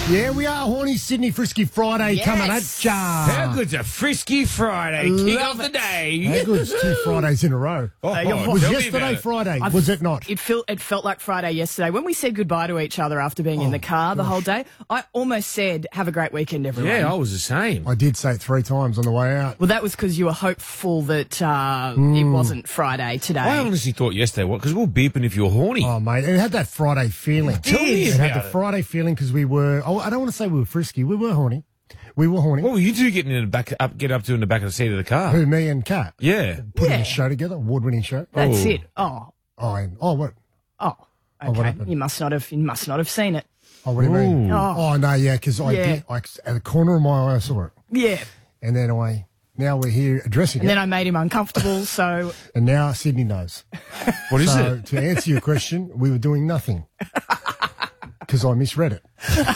Yeah, we are horny Sydney Frisky Friday coming at ya. How good's a Frisky Friday? Kick off the day. How good's 2 Fridays in a row? Was tell me yesterday about it. Friday? Was it not? It felt like Friday yesterday. When we said goodbye to each other after being in the car the whole day, I almost said, have a great weekend, everyone. Yeah, I was the same. I did say it 3 times on the way out. Well, that was because you were hopeful that it wasn't Friday today. I honestly thought yesterday, because we were beeping if you were horny. Oh, mate, it had that Friday feeling. Tell me It had about the it. Friday feeling because we were, I don't want to say we were frisky, we were horny. We were horny. What were you two getting in the back, get up to in the back of the seat of the car? Who, me and Kat? Yeah. Putting Yeah. a show together, award-winning show. That's Oh. it. Oh, What? okay. what happened? You must not have seen it. Oh, what do you mean? Oh. Oh, no, yeah, because I Yeah. did, at the corner of my eye, I saw it. Yeah. And then now we're here addressing And it. then I made him uncomfortable, so And now Sydney knows. What is So it? to answer your question, we were doing nothing because I misread it.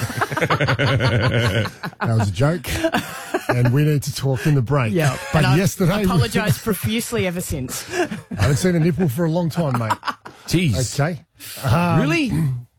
That was a joke, and we need to talk in the break. yeah. But and I've yesterday, apologised profusely ever since. I haven't seen a nipple for a long time, mate. Jeez. Okay, Really?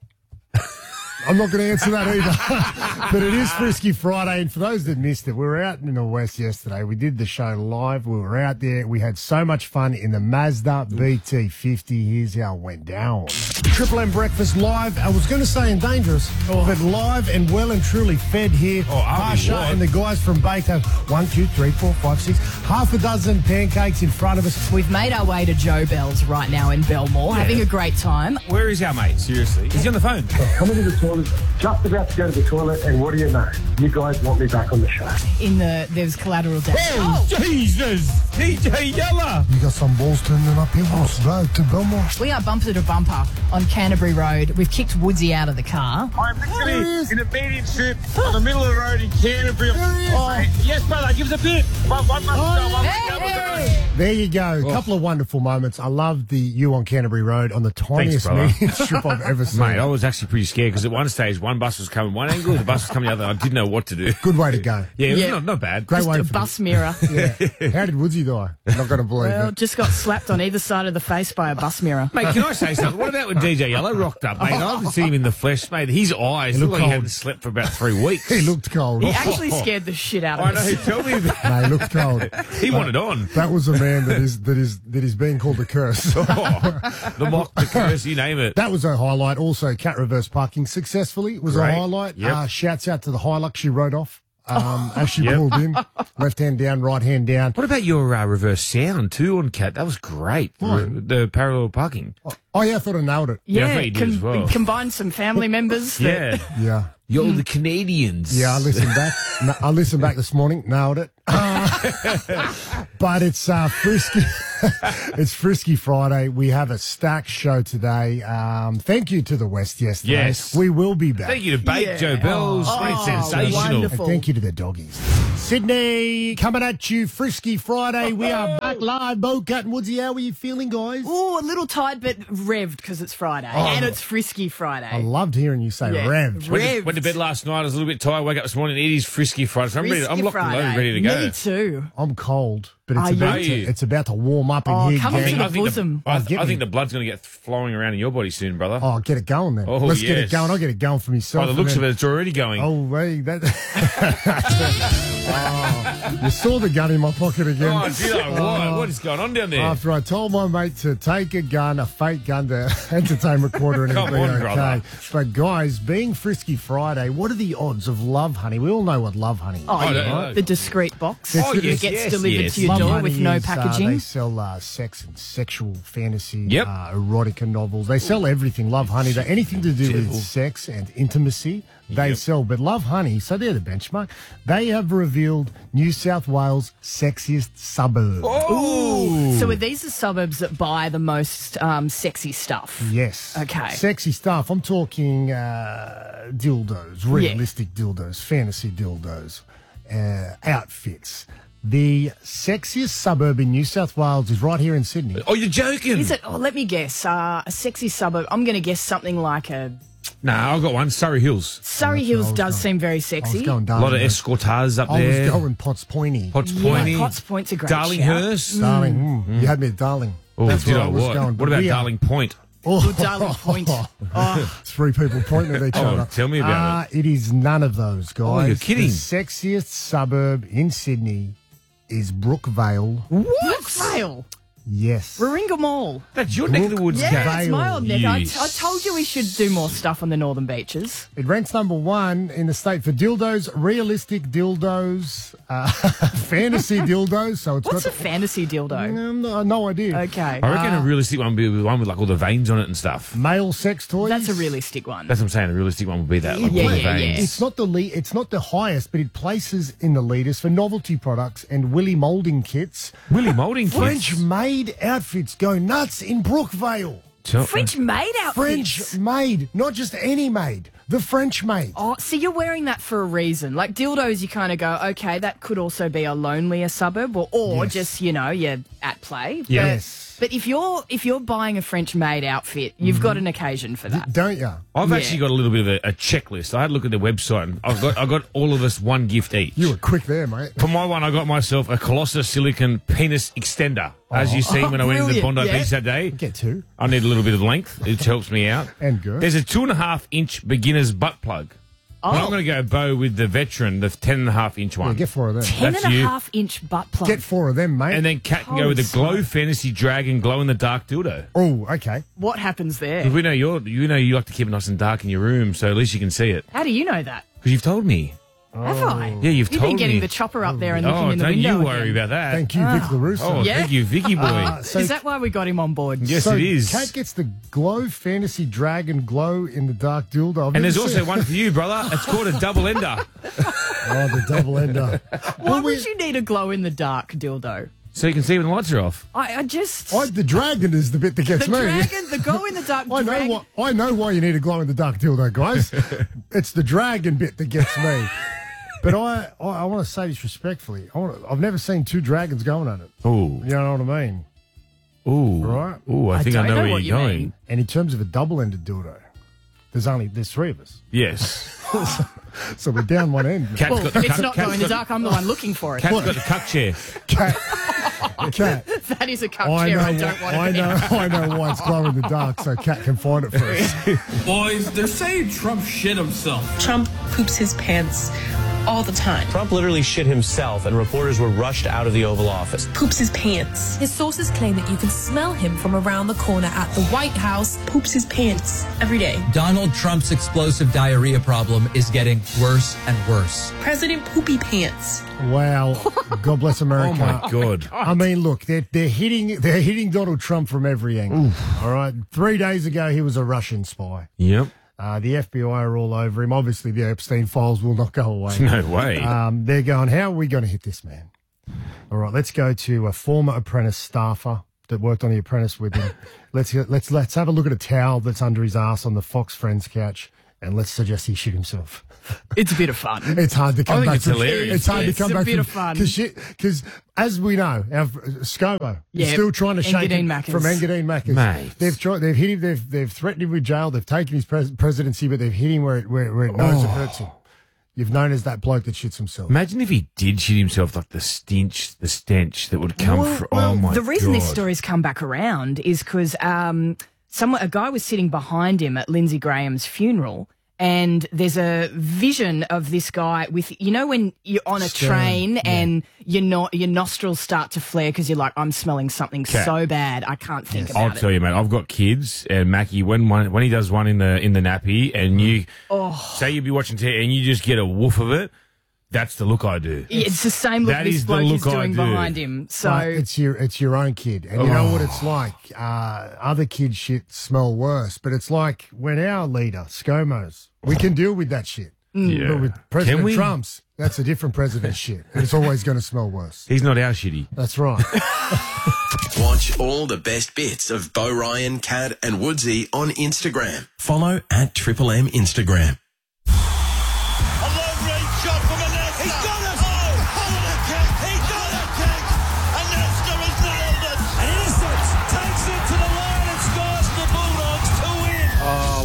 I'm not going to answer that either. But it is Frisky Friday, and for those that missed it, we were out in the West yesterday. We did the show live. We were out there. We had so much fun in the Mazda BT50. Here's how it went down. Triple M Breakfast live. I was going to say and dangerous, but live and well and truly fed here. I'll be Pasha what? and the guys from Baked have 1, 2, 3, 4, 5, 6, half a dozen pancakes in front of us. We've made our way to Joe Bell's right now in Belmore, having a great time. Where is our mate? Seriously. Is he on the phone? Coming to the toilet, just about to go to the toilet, and what do you know? You guys want me back on the show. There's collateral damage. Oh, Jesus. DJ Yella. You got some balls turning up here. What's road to Belmore? We are bumper to bumper on Canterbury Road. We've kicked Woodsy out of the car. I'm literally in a median strip on the middle of the road in Canterbury. Yes, brother, give us a bit. One must go, one must go. There you go. A couple of wonderful moments. I love the you on Canterbury Road on the tiniest brother. median strip I've ever seen. Mate, I was actually pretty scared because at one stage, one bus was coming one angle, the bus was coming the other. I didn't know what to do. Good way to go. Yeah, it was Yeah. not bad. Great Just way a for bus mirror. Yeah. How did Woodsy die? I'm not going to believe Well, it. just got slapped on either side of the face by a bus mirror. Mate, can I say something? What about when DJ Yellow rocked up, mate? I haven't seen him in the flesh, mate. His eyes He look looked like he cold. hadn't slept for about 3 weeks. He looked cold. He actually scared the shit out of I know. us. Tell me about No, he looked cold. He wanted on. That was a man that is being called a curse. Oh, the mock, the curse, you name it. That was a highlight. Also, cat reverse parking successfully was Great. a highlight. Yep. Shouts out to the Hilux she rode off as she pulled in. Left hand down, right hand down. What about your reverse sound too on Cat? That was great. The parallel parking. Oh, yeah, I thought I nailed it. Yeah, I thought you did as well. We combined some family members. that- Yeah. Yeah. You're the Canadians. Yeah, I listened back. I listened back this morning, nailed it. But it's Frisky. It's Frisky Friday. We have a stacked show today. Thank you to the West yesterday. Yes. We will be back. Thank you to Bake Yeah. Joe Bells. Oh, Mate, sensational. wonderful. And thank you to the doggies. Sydney, coming at you, Frisky Friday. We are back live. Bocat and Woodsy, how are you feeling, guys? Ooh, a little tired, but revved because it's Friday. And it's Frisky Friday. I loved hearing you say Yeah. revved. Went to bed last night. I was a little bit tired. Woke up this morning. It is Frisky Friday. So I'm ready. I'm Frisky locked and loaded, Friday. ready to go. Me too. I'm cold, but Are you? it's about to warm up in Oh, here. come gang. to the bosom. I get me. think the blood's going to get flowing around in your body soon, brother. Oh, get it going then. Oh, Let's get it yes. going. I'll get it going for myself. By the looks of it, it's already going. Oh, wait, that. Oh, you saw the gun in my pocket again. Oh, did I? What is going on down there? After I told my mate to take a gun, a fake gun to entertain recorder and it'll Come be on, okay. brother. But guys, being Frisky Friday, what are the odds of Love Honey? We all know what Love Honey is. Oh, I yeah. don't know. The discreet box Oh, that yes, gets yes, delivered yes. to your Love door Honey with no is, packaging. they sell sex and sexual fantasy, Yep. erotica novels. They sell everything. Love Honey. They anything to do with sex and intimacy, they Yep. sell. But Love Honey, so they're the benchmark. They have revealed New South Wales' sexiest suburb. Oh! So are these the suburbs that buy the most sexy stuff? Yes. Okay. Sexy stuff. I'm talking dildos, realistic dildos, fantasy dildos, outfits. The sexiest suburb in New South Wales is right here in Sydney. Oh, you're joking? Is it? Oh, let me guess. A sexy suburb. I'm going to guess something like a Nah, I've got one. Surrey Hills. Surrey That's Hills. what I was Does going. seem very I was sexy. going A Darling. lot of escorteurs up I there. was going Potts Pointy. Potts Yeah, Pointy. Potts Point's a great Darlinghurst. Darling. You had me at Darling. Oh, That's did where I was what? going. What But about we are- Darling Point? Good darling point. Oh, 3 people pointing at each other. Tell me about it. It is none of those, guys. Oh, you're kidding. The sexiest suburb in Sydney is Brookvale. Brookvale. Yes. Warringah Mall. That's your neck of the woods, Yeah, Kat. that's my old neck. I Yes. told you we should do more stuff on the northern beaches. It ranks number 1 in the state for dildos, realistic dildos, fantasy dildos. So it's What's a got fantasy dildo? no idea. Okay. I reckon a realistic one would be the one with like all the veins on it and stuff. Male sex toys. That's a realistic one. That's what I'm saying. A realistic one would be that. Like Yeah, all the yeah, veins. yeah. It's not it's not the highest, but it places in the leaders for novelty products and Willy moulding kits. Willy moulding kits. French-made outfits go nuts in Brookvale. French maid outfits. French-made, not just any made. The French-made. Oh, see, you're wearing that for a reason. Like dildos, you kind of go, okay, that could also be a lonelier suburb, or Yes. just you're at play. Yes. But if you're buying a French maid outfit, you've got an occasion for that. Don't you? I've Yeah. actually got a little bit of a checklist. I had a look at their website and I got all of us one gift each. You were quick there, mate. For my one, I got myself a Colossus silicon penis extender. As you see when I went into Brilliant, Bondi yeah. Beach that day. Get 2. I need a little bit of length. It helps me out. And girth. There's a 2.5-inch beginner's butt plug. Oh. But I'm going to go bow with the veteran, the 10.5-inch one. Yeah, get 4 of them. 10.5-inch butt plug. Get 4 of them, mate. And then Kat can go with the Glow Fantasy Dragon Glow in the Dark dildo. Oh, okay. What happens there? We know you like to keep it nice and dark in your room, so at least you can see it. How do you know that? Because you've told me. Have I? Yeah, you've been told getting me. the chopper up there and looking in the don't window. you worry again. about that. Thank you, Vic LaRusso. Oh, Yeah? thank you, Vicky boy. So- Is that why we got him on board? Yes, so it is. Kat gets the Glow Fantasy Dragon Glow in the Dark dildo. I've And never there's seen also it. one for you, brother. It's called a double ender. Oh, the double ender. Why would you need a glow in the dark dildo? So you can see when the lights are off. I just The dragon is the bit that gets the me. dragon, the glow in the dark dragon. I know why you need a glow in the dark dildo, guys. It's the dragon bit that gets me. But I want to say this respectfully. I've never seen 2 dragons going at it. Ooh. You know what I mean? Ooh. Right. Ooh, I think I don't know know where what you're you going. mean. And in terms of a double-ended dildo, there's 3 of us. Yes. So we're down one end. Kat's Well, got the it's cuck- not Kat's glow in the got- dark. I'm the one looking for it. Kat's got the cuck chair. Cat, That is a cup chair. I don't want to be. I know why it's glow in the dark, so Cat can find it for us. Boys, they're saying Trump shit himself. Trump poops his pants all the time. Trump literally shit himself, and reporters were rushed out of the Oval Office. Poops his pants. His sources claim that you can smell him from around the corner at the White House. Poops his pants every day. Donald Trump's explosive diarrhea problem is getting worse and worse. President Poopy Pants. Wow. God bless America. Oh, my God. I mean, look, they're hitting Donald Trump from every angle. All right. 3 days ago, he was a Russian spy. Yep. The FBI are all over him. Obviously, the Epstein files will not go away. No way. They're going, how are we going to hit this man? All right, let's go to a former Apprentice staffer that worked on The Apprentice with him. Let's have a look at a towel that's under his ass on the Fox Friends couch, and let's suggest he shit himself. It's a bit of fun. It's hard to come think back it's from. hilarious. It's hard It's to come a back bit from of fun. because as we know, our ScoMo is Yeah, still trying to shake Engadine him Maccas. from Engadine Maccas. Mate. They've hit him. They've threatened him with jail. They've taken his presidency, but they've hit him where it knows it hurts him. You've known as that bloke that shits himself. Imagine if he did shit himself, like the stench that would come from. Oh, my God. The reason this story's come back around is because a guy was sitting behind him at Lindsey Graham's funeral, and there's a vision of this guy with, when you're on a train and your nostrils start to flare because you're like, I'm smelling something so bad I can't think about I'll it. tell you, mate. I've got kids, and Mackie, when he does one in the nappy, and you say you'll be watching TV, and you just get a woof of it. That's the look I do. It's the same look That this is the bloke is look I doing do. behind him. So But it's your own kid, and you know what it's like. Other kids' shit smell worse, but it's like when our leader ScoMo's, we can deal with that shit. Yeah. But with Can President we? Trump's, that's a different president's shit, and it's always going to smell worse. He's not our shitty. That's right. Watch all the best bits of Bo Ryan, Kat and Woodsy on Instagram. Follow at Triple M Instagram. A long range shot from Iniesta. He's got it. Oh, the kick. He got it, kick. Iniesta has nailed it. And Innocent takes it to the line and scores the Bulldogs to win. Oh, we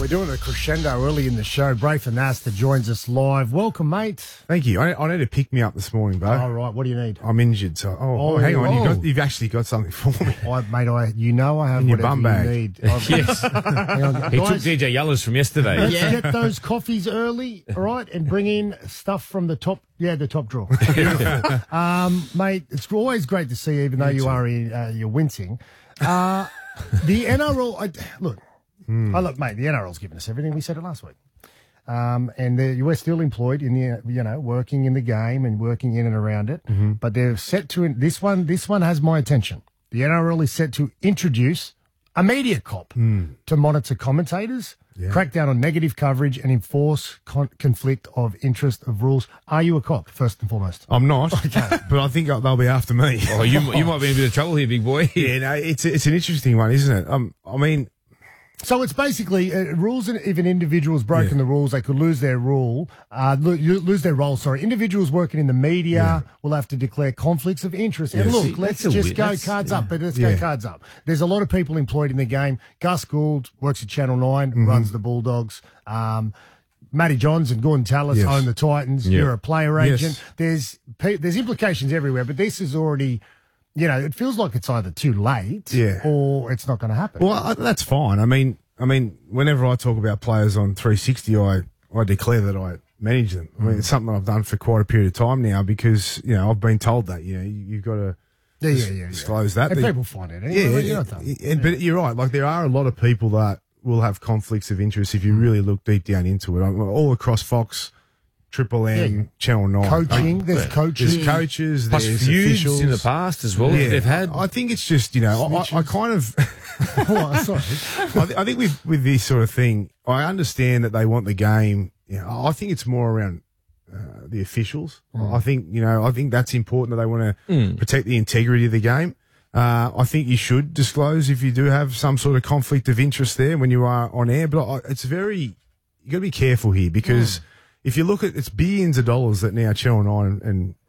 we're doing a crescendo early in the show. Braith Anasta joins us live. Welcome, mate. Thank you. I need to pick me up this morning, Bo. All right, what do you need? I'm injured, so hang on. You've actually got something for me. I have in your whatever bum bag. you need. Yes. Hang on, He took guys, DJ Yellows from yesterday. let's get those coffees early, all right, and bring in stuff from the top. Yeah, the top drawer. Mate, it's always great to see you, even though you're wincing. The NRL, look, mate, the NRL's given us everything. We said it last week. And we're still employed in the, working in the game and working in and around it. Mm-hmm. But they're set to, this one has my attention. The NRL is set to introduce a media cop to monitor commentators, crack down on negative coverage, and enforce conflict of interest of rules. Are you a cop, first and foremost? I'm not, but I think they'll be after me. Oh, you might be in a bit of trouble here, big boy. Yeah, no, it's an interesting one, isn't it? I mean, so it's basically rules, and if an individual's broken the rules, they could lose their role. Sorry, individuals working in the media will have to declare conflicts of interest. And look, let's just go cards up. But let's go cards up. There's a lot of people employed in the game. Gus Gould works at Channel 9, runs the Bulldogs. Matty Johns and Gordon Tallis own the Titans. You're a player agent. There's implications everywhere, but this is already. It feels like it's either too late or it's not going to happen. Well, that's fine. I mean, whenever I talk about players on 360, I declare that I manage them. I mean, it's something I've done for quite a period of time now because, I've been told that, you've got to disclose that. And people find it anyway. But you're right. Like, there are a lot of people that will have conflicts of interest if you really look deep down into it. All across Fox, Triple M, Channel 9. Coaching, there's coaches. There's coaches, Plus there's feuds officials. in the past as well that they've had. I think it's just, I kind of... I think with this sort of thing, I understand that they want the game. I think it's more around the officials. I think that's important, that they want to protect the integrity of the game. I think you should disclose if you do have some sort of conflict of interest there when you are on air. But you got to be careful here because... If you look at, it's billions of dollars that now Channel 9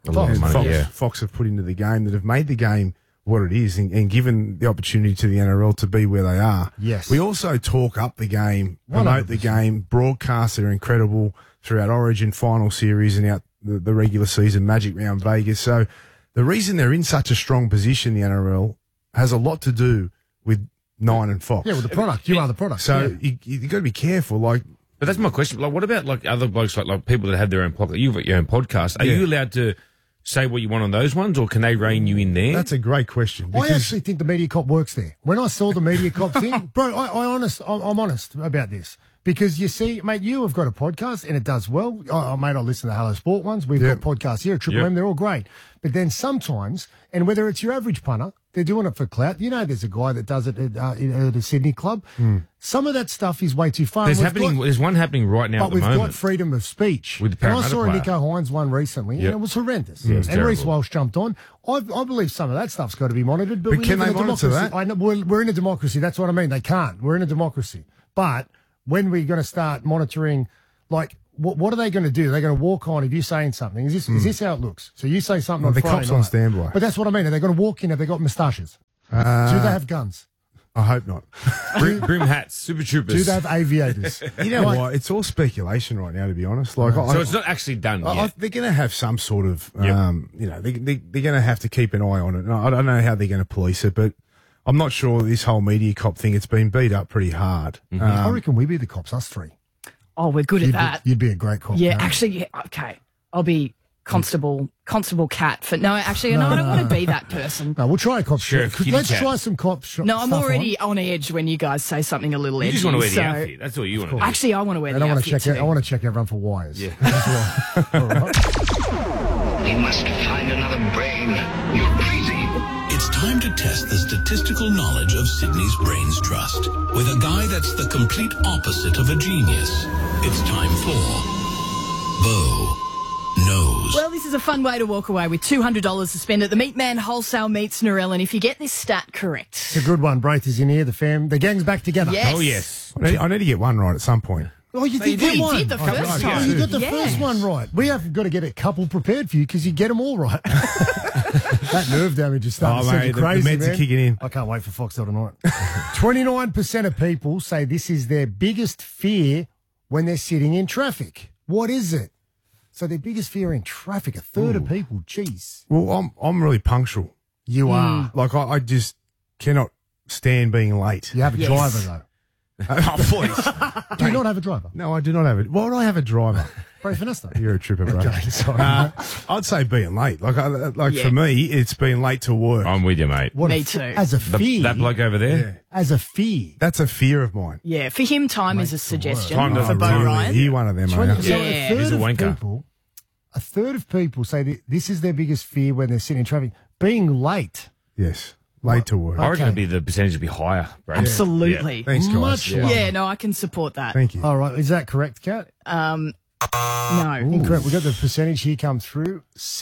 and Fox have put into the game that have made the game what it is and given the opportunity to the NRL to be where they are. Yes. We also talk up the game, promote the game, broadcasts are incredible throughout Origin final series and out the regular season Magic Round Vegas. So the reason they're in such a strong position, the NRL, has a lot to do with 9 and Fox. Yeah, with the product. You are the product. So you got to be careful. But that's my question. Like, what about other blokes, like people that have their own podcast? You've got your own podcast. Are you allowed to say what you want on those ones, or can they rein you in there? That's a great question. I actually think the media cop works there. When I saw the media cop thing, bro, I'm honest about this. Because you see, mate, you have got a podcast and it does well. Mate, I listen to the Hello Sport ones. We've got podcasts here at Triple M. They're all great. But then sometimes, and whether it's your average punter, they're doing it for clout. There's a guy that does it at the Sydney club. Some of that stuff is way too far. There's one happening right now but at the we've moment. got freedom of speech. With the and I saw a player. Nico Hines one recently, and it was horrendous. Yeah, and Reece Walsh jumped on. I believe some of that stuff's got to be monitored. But we can live they in a monitor democracy. that? I know, we're in a democracy. That's what I mean. They can't. We're in a democracy. But when we're going to start monitoring, what are they going to do? They're going to walk on if you're saying something. Is this how it looks? So you say something on the Friday cops night. on standby. But that's what I mean. Are they going to walk in? Have they got moustaches? Do they have guns? I hope not. Brim hats, Super Troopers. Do they have aviators? You know what? It's all speculation right now, to be honest. So it's not actually done yet. They're going to have some sort of, they're going to have to keep an eye on it. And I don't know how they're going to police it, but I'm not sure this whole media cop thing, it's been beat up pretty hard. I reckon we be the cops, us three. Oh, we're good at that. You'd be a great cop. Yeah, actually, okay. I'll be Constable Cat. I don't want to be that person. No, we'll try a cop. Sheriff, Let's try some cop. No, I'm already on edge when you guys say something a little edgy. You just want to wear the outfit. That's all you want to do. Actually, I want to wear the outfit too. I want to check everyone for wires. Yeah. All right. We must find another brain. You're crazy. It's time to test the statistical knowledge of Sydney's Brains Trust with a guy that's the complete opposite of a genius. It's time for Bo Knows. Well, this is a fun way to walk away with $200 to spend at the Meat Man Wholesale Meats Narellan if you get this stat correct. It's a good one. Braith is in here. The gang's back together. Yes. Oh, yes. I need to get one right at some point. Oh, you did get one. You did the first time. You got the first one right. We have got to get a couple prepared for you because you get them all right. That nerve damage is starting to send you mate, crazy, the meds man. are kicking in. I can't wait for Foxtel tonight. 29% of people say this is their biggest fear when they're sitting in traffic. What is it? So their biggest fear in traffic, a third of people, jeez. Well, I'm really punctual. You are. Like, I just cannot stand being late. You have a driver, though. Oh, please. Do you not have a driver? No, I do not have it. Why would I have a driver? Bro Finesta. You're a tripper, bro. Okay, sorry. I'd say being late. For me, it's being late to work. I'm with you, mate. Me too. As a fear. That bloke over there? As a fear. That's a fear of mine. Yeah, for him, time is a suggestion Time for doesn't Bo really Ryan. You're one of them, So mate. Yeah. a He's third a of wanker. people, a third of people say that this is their biggest fear when they're sitting in traffic. Being late. Yes. Late to work. I reckon Okay. it'd be the percentage would be higher, bro. Absolutely. Thanks, guys. Much Yeah. lower. Yeah, no, I can support that. Thank you. All right, is that correct, Kat? No. Incorrect. We've got the percentage here come through.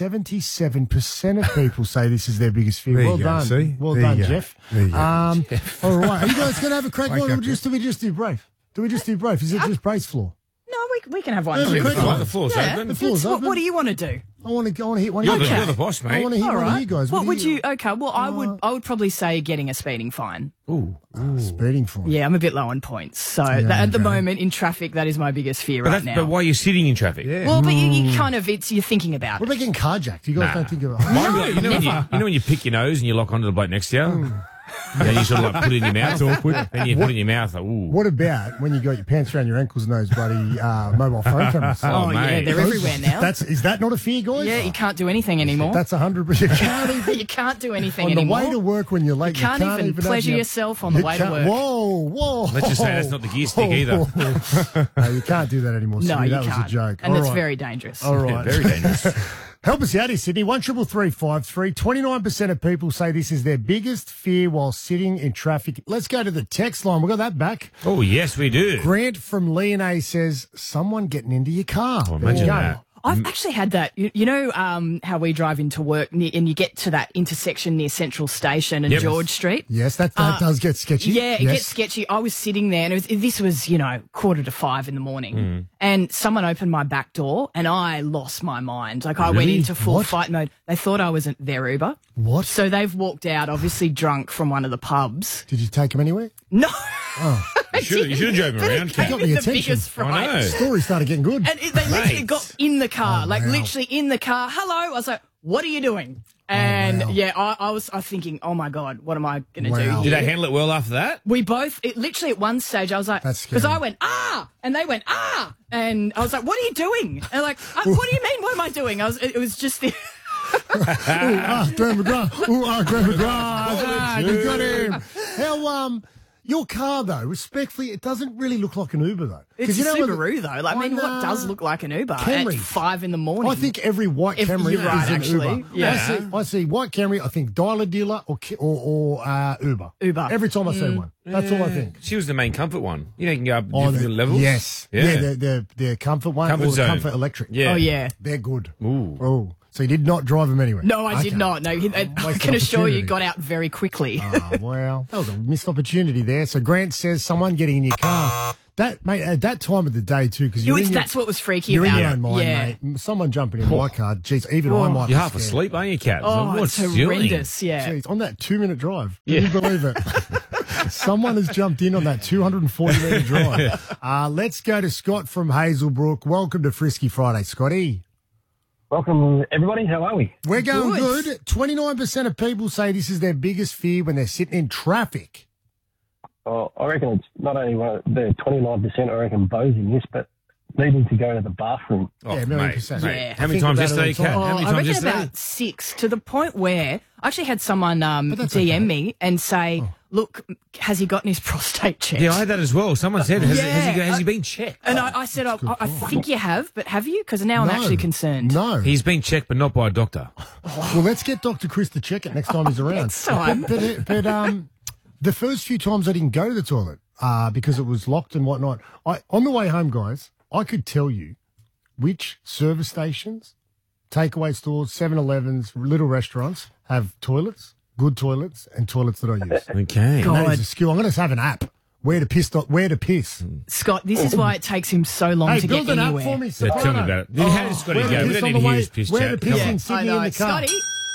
77% of people say this is their biggest fear. There you Well go, done. see? Well There done, you go. Jeff. There you go. All right. Are you guys going to have a crack? Wake Or up, do we just do Brave? Do we just do Brave? Is it just Brave's floor? No, we can have one. Yeah, too. quick one. The floor's Yeah. open. The floor's What, open. what do you want to do? I want to hit one of You're you. the boss, I mate. want to hit All one of right. you guys. What would you? Okay. Well, I would probably say getting a speeding fine. Speeding for? Yeah, I'm a bit low on points, so at the moment in traffic, that is my biggest fear right now. But why you're sitting in traffic? Yeah. Well, but you kind of you're thinking about What it. about getting carjacked? You guys don't think about Mine be like, you know when you pick your nose and you lock onto the bloke next to you? Then you sort of like put it in your mouth. That's awkward. Then you put it in your mouth. Like, ooh. What about when you got your pants around your ankles and those bloody mobile phone cameras? Oh, yeah, mate. they're everywhere now. Is that not a fear, guys? Yeah, you can't do anything anymore. That's 100%. You can't do anything On anymore. the way to work when you're late, You can't even have pleasure your- yourself on the you way to can't- work. Whoa. Let's just say that's not the gear stick either. No, you can't do that anymore. No, Sydney. you That can't. was a joke. And All it's right. very dangerous. All right. Very dangerous. Help us out here, Sydney. 133353. 29% of people say this is their biggest fear while sitting in traffic. Let's go to the text line. We got that back. Oh, yes, we do. Grant from Leon says, someone getting into your car. Oh, There you imagine go. that. I've actually had that. You know how we drive into work and you get to that intersection near Central Station and Yep. George Street? Yes, that does get sketchy. Yeah, it Yes. gets sketchy. I was sitting there and this was, 4:45 in the morning and someone opened my back door and I lost my mind. Like I went Really? into full What? fight mode. They thought I was their Uber. What? So they've walked out, obviously drunk from one of the pubs. Did you take him anywhere? No. You should have driven around, They Kat. got me the attention. biggest fright. I know. Story started getting good. And they literally Mate. got in the car, wow. literally in the car. Hello. I was like, what are you doing? And wow. yeah, I was thinking, oh my God, what am I going to Wow. do? Did here? they handle it well after that? We both, literally at one stage, I was like, That's because scary. I went, and they went, and I was like, what are you doing? And they're like, what do you mean? What am I doing? It was just the. Graham McGrath. Graham McGrath. You got him. How, your car, though, respectfully, it doesn't really look like an Uber, though. It's a what Subaru, though. Like, I mean, On, what does look like an Uber Camry. at 5 in the morning? I think every white If Camry you're right, is an actually. Uber. Yeah. I see white Camry, I think dialer dealer or Uber. Uber. Every time I see one. That's all I think. She was the main comfort one. You know, you can go up Oh, different levels. Yes. Yeah. The comfort one Comfort or the zone. comfort electric. Yeah. Oh, yeah. They're good. Ooh. Oh. So you did not drive them anywhere? No, I did Okay. not. No, I Wasted can assure you, opportunity. got out very quickly. Oh, well, that was a missed opportunity there. So Grant says someone getting in your car. That, mate, at that time of the day, too, because That's what was freaky you're about in your it. own mind, Yeah. mate. Someone jumping in my car, geez, even I might be You're half scared. asleep, aren't you, Kat? Oh, What's it's doing? horrendous. Yeah. Jeez, on that 2-minute drive. Can you believe it? Someone has jumped in on that 240-metre drive. Let's go to Scott from Hazelbrook. Welcome to Frisky Friday, Scotty. Welcome, everybody. How are we? We're going Good. good. 29% of people say this is their biggest fear when they're sitting in traffic. Well, I reckon it's not only the 29%, I reckon Bo's in this, but needing to go to the bathroom. Oh, Yeah, a million percent. mate. Yeah. How many Think times about it all yesterday, the Kat? time. How many I times reckon yesterday? about 6 to the point where I actually had someone that's DM okay. me and say, look, has he gotten his prostate checked? Yeah, I had that as well. Someone said, has he been checked? And I said, I think you have, but have you? Because now I'm actually concerned. No. He's been checked, but not by a doctor. Well, let's get Dr. Chris to check it next time he's around. Next time. But the first few times I didn't go to the toilet because it was locked and whatnot. On the way home, guys, I could tell you which service stations, takeaway stores, 7-Elevens, little restaurants have toilets, good toilets, and toilets that I use. Okay. And that is a skill. I'm going to have an app. Where to piss. Scott, this is why it takes him so long Hey, to get build an anywhere. app for me, Yeah, tell me Soprano. about it. How did Scotty where to go? We piss don't on need the to hear way- his piss where chat. to piss Come in on. Sydney I know. in the car. Scotty,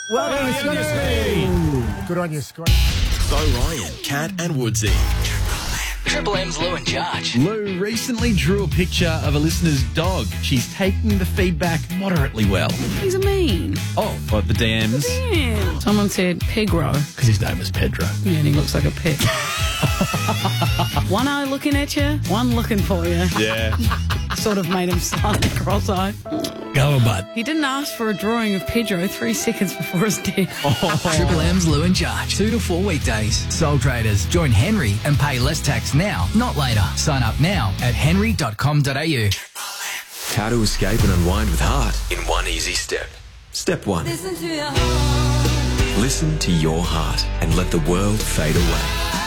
Well done, Scotty. Good on you, Scotty. Bo Ryan, Cat and Woodsy. Triple M's Lou and Judge. Lou recently drew a picture of a listener's dog. She's taking the feedback moderately well. He's a mean. Oh, what, the DMs? Yeah. Someone said Pedro. Because his name is Pedro. Yeah, and he looks like a pig. One eye looking at you, one looking for you. Yeah. Sort of made him slightly cross-eyed. Go on, bud. He didn't ask for a drawing of Pedro 3 seconds before his death. Triple M's Lou and Judge. 2 to 4 weekdays. Sole traders. Join Henry and pay less tax now, not later. Sign up now at henry.com.au. How to escape and unwind with heart in one easy step. Step 1. Listen to your heart. Listen to your heart and let the world fade away.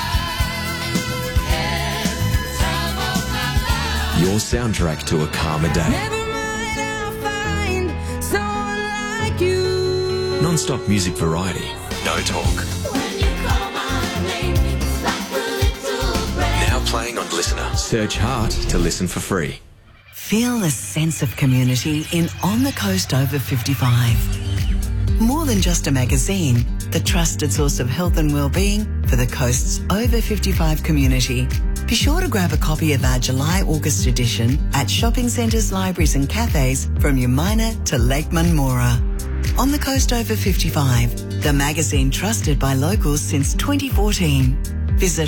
Your soundtrack to a calmer day. Never mind, I'll find someone like you. Non-stop music variety. No talk. When you call my name, it's like a little breath. Now playing on Listener. Search Heart to listen for free. Feel the sense of community in On the Coast Over 55. More than just a magazine, the trusted source of health and well-being for the coast's over 55 community. Be sure to grab a copy of our July-August edition at shopping centres, libraries and cafes from Umina to Lake Munmora. On the Coast Over 55, the magazine trusted by locals since 2014. Visit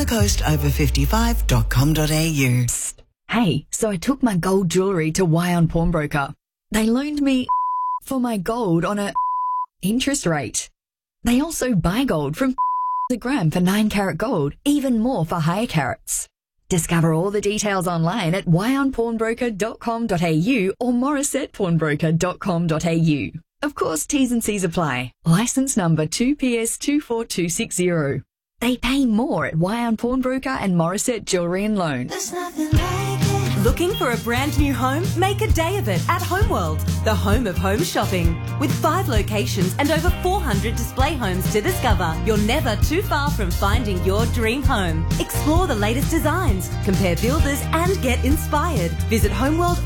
onthecoastover55.com.au. Hey, so I took my gold jewellery to Wyon Pawnbroker. They loaned me for my gold on a interest rate. They also buy gold from a gram for 9-carat gold, even more for higher carats. Discover all the details online at wyonpawnbroker.com.au or morissettepawnbroker.com.au. Of course, T's and C's apply. Licence number 2PS24260. They pay more at Wyon Pawnbroker and Morissette Jewellery and Loan. There's nothing like it. Looking for a brand new home? Make a day of it at Homeworld, the home of home shopping. With 5 locations and over 400 display homes to discover, you're never too far from finding your dream home. Explore the latest designs, compare builders and get inspired. Visit Homeworld